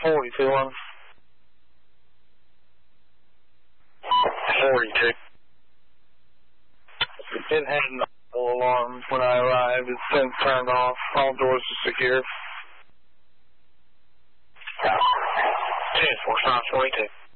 42 on. 42. It had an alarm when I arrived. It's since turned off. All doors are secure. 10-4, 42.